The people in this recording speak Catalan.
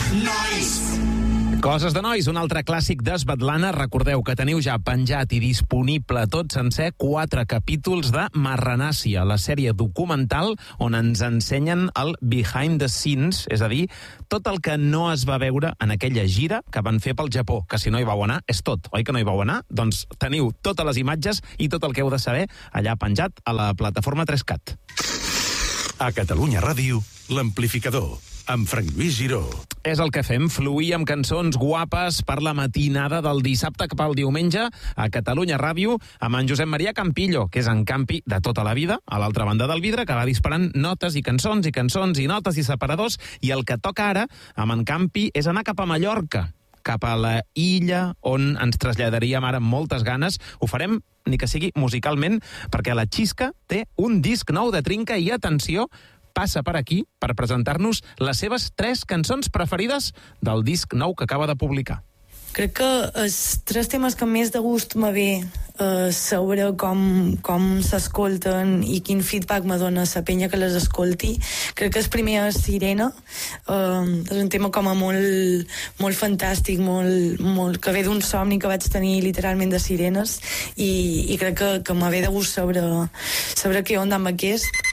Nois! Coses de nois, un altre clàssic d'Esvetlana. Recordeu que teniu ja penjat i disponible tot sencer 4 capítols de Marranàcia, la sèrie documental on ens ensenyen el behind the scenes, és a dir, tot el que no es va veure en aquella gira que van fer pel Japó, que si no hi vau anar és tot, oi que no hi vau anar? Doncs teniu totes les imatges i tot el que heu de saber allà penjat a la plataforma 3CAT. A Catalunya Ràdio, l'Amplificador, amb Frank Lluís Giró. És el que fem, fluir amb cançons guapes per la matinada del dissabte cap al diumenge a Catalunya Ràdio amb en Josep Maria Campillo, que és en Campi de tota la vida, a l'altra banda del vidre, que va disparant notes i cançons i cançons i notes i separadors, i el que toca ara amb en Campi és anar cap a Mallorca, cap a la illa on ens traslladaríem ara amb moltes ganes. Ho farem, ni que sigui musicalment, perquè la Xisca té un disc nou de Trinca i, atenció, passa per aquí per presentar-nos les seves 3 cançons preferides del disc nou que acaba de publicar. Crec que els 3 temes que més de gust me ve saber com s'escolten i quin feedback me dona la penya que les escolti. Crec que el primer és Sirena. És un tema com a molt fantàstic, molt que ve d'un somni que vaig tenir literalment de sirenes, i crec que me ve de gust saber què onda amb aquest.